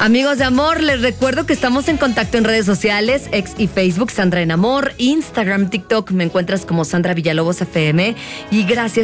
Amigos de amor, les recuerdo que estamos en contacto en redes sociales, X y Facebook, Sandra en Amor, Instagram, TikTok, me encuentras como Sandra Villalobos FM. Y gracias